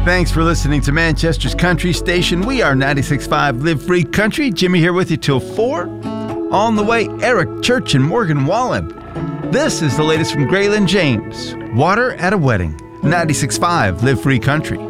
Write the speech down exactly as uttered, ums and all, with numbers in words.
Thanks for listening to Manchester's Country Station. We are ninety-six point five Live Free Country. Jimmy here with you till four. On the way, Eric Church and Morgan Wallen. This is the latest from Graylin James. Water at a Wedding. ninety-six point five Live Free Country.